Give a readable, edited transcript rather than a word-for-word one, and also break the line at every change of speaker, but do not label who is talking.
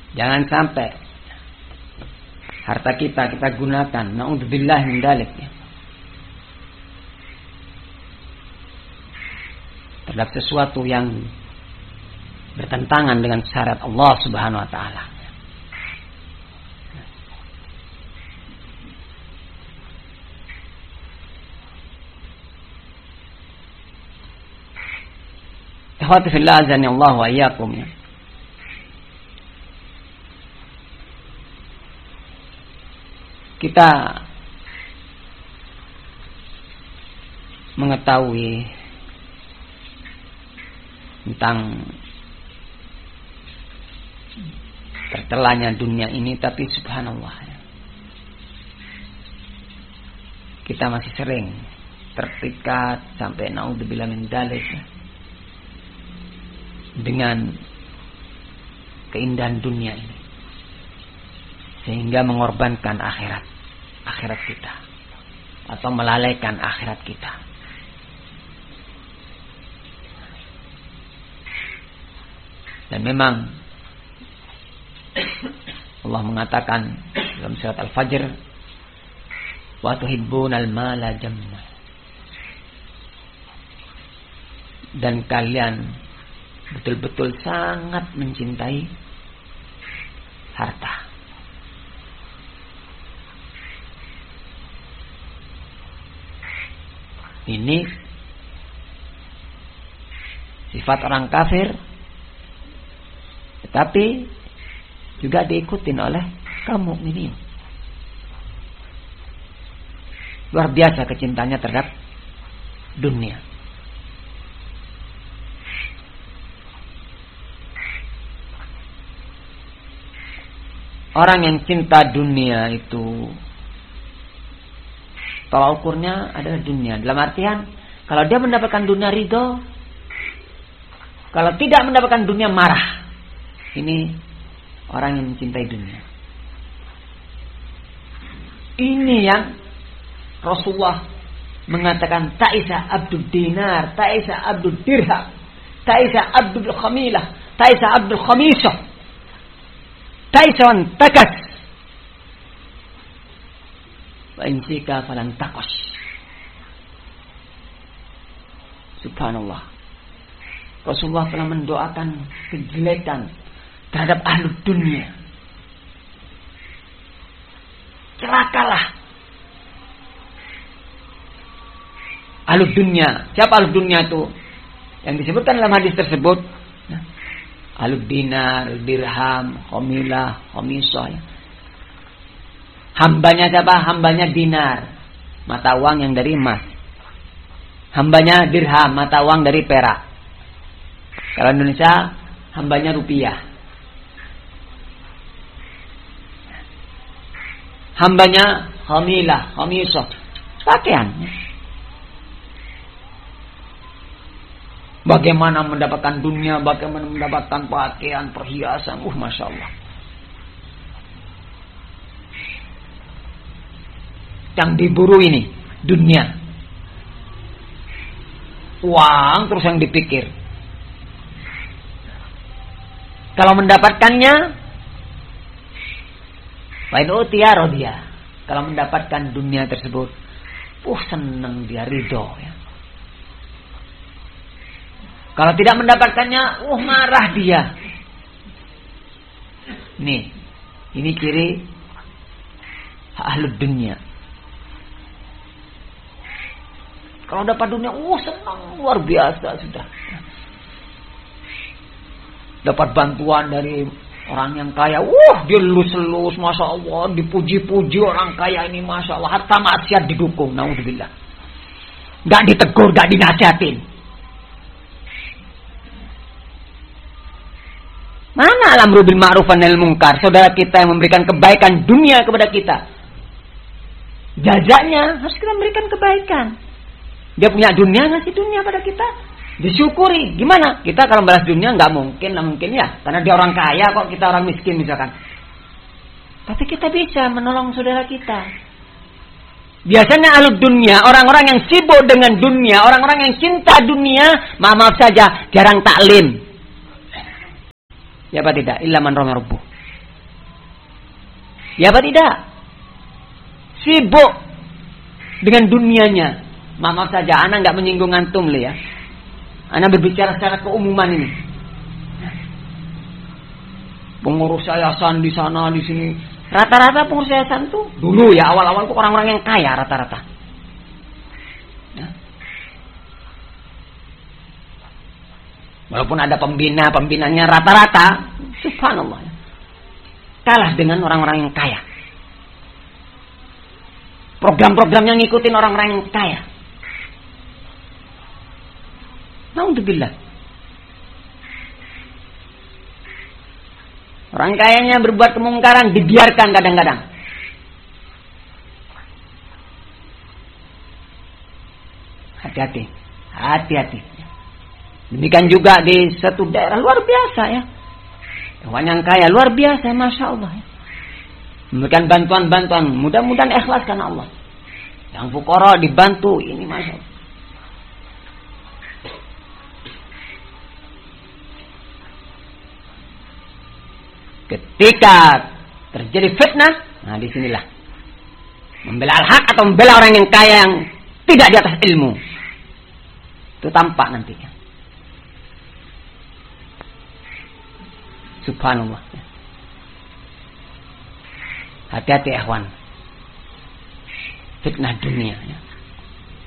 Jangan sampai harta kita gunakan, na'udzubillah min dzalik, ya, terhadap sesuatu yang bertentangan dengan syariat Allah Subhanahu wa taala. Ikhwati fillah azani Allah wa iyyakum, ya. Kita mengetahui tentang tercelanya dunia ini, tapi subhanallah, ya, kita masih sering terpikat sampai naudzubillah min dzalik, ya, dengan keindahan dunia ini, sehingga mengorbankan akhirat kita atau melalaikan akhirat kita. Dan memang Allah mengatakan dalam surat Al-Fajr, wa tuhibbunal mala jamma, dan kalian betul-betul sangat mencintai harta. Ini sifat orang kafir, tetapi juga diikutin oleh kaum mukminin. Luar biasa kecintanya terhadap dunia. Orang yang cinta dunia itu tolak ukurnya adalah dunia. Dalam artian, kalau dia mendapatkan dunia ridho, kalau tidak mendapatkan dunia marah. Ini orang yang mencintai dunia. Ini yang Rasulullah mengatakan, ta'isa abdul dinar, ta'isa abdul dirham, ta'isa abdul khamilah, ta'isa abdul khamisah, ta'isa wan takas, wa insika falan taqash. Subhanallah. Rasulullah telah mendoakan kejelekan terhadap ahlu dunia. Celakalah ahlu dunia. Siapa ahlu dunia itu? Yang disebutkan dalam hadis tersebut, ahlu dinar, dirham, khamilah, khamisah. Hambanya siapa? Hambanya dinar, mata uang yang dari emas. Hambanya dirham, mata uang dari perak. Kalau Indonesia, hambanya rupiah. Hambanya khamilah, khamisah, pakaian. Bagaimana mendapatkan dunia, bagaimana mendapatkan pakaian, perhiasan, Masya Allah. Yang diburu ini, dunia. Uang terus yang dipikir. Kalau mendapatkannya, wa in utiya radiya. Kalau mendapatkan dunia tersebut, senang dia, ridho, ya. Kalau tidak mendapatkannya, marah dia. Nih, ini ciri ahlud dunia. Kalau dapat dunia, senang luar biasa sudah. Dapat bantuan dari orang yang kaya, dia lulus-lulus, Masya Allah, dipuji-puji orang kaya ini, Masya Allah, harta maksiat didukung, naudzubillah. Gak ditegur, gak dinasihatin. Mana al-amru bil ma'ruf wa nahy anil munkar? Saudara kita yang memberikan kebaikan dunia kepada kita, jajaknya harus kita memberikan kebaikan. Dia punya dunia, ngasih dunia pada kita, disyukuri. Gimana? Kita kalau balas dunia nggak mungkin ya, karena dia orang kaya kok, kita orang miskin misalkan. Tapi kita bisa menolong saudara kita. Biasanya ahlu dunia, orang-orang yang sibuk dengan dunia, orang-orang yang cinta dunia, maaf saja, jarang taklim. Ya apa tidak? Illa man rahima rabbuh. Ya apa tidak? Sibuk dengan dunianya. Maaf saja, ana nggak menyinggung antum ya. Ana berbicara secara keumuman ini. Pengurus yayasan di sana di sini. Rata-rata pengurus yayasan tuh dulu ya awal-awal tuh orang-orang yang kaya rata-rata. Ya. Walaupun ada pembinanya rata-rata, subhanallah, kalah dengan orang-orang yang kaya. Program-programnya ngikutin orang-orang yang kaya. Naudzubillah. Orang kayanya berbuat kemungkaran dibiarkan kadang-kadang. Hati-hati, hati-hati. Demikian juga di satu daerah luar biasa ya. Hewan yang kaya luar biasa, masya Allah. Memberikan bantuan-bantuan, mudah-mudahan ikhlas karena Allah. Yang fuqara dibantu, ini masya Allah. Ketika terjadi fitnah, nah disinilah membela al-haq atau membela orang yang kaya yang tidak di atas ilmu. Itu tampak nantinya. Subhanallah. Hati-hati ikhwan. Fitnah dunia ya.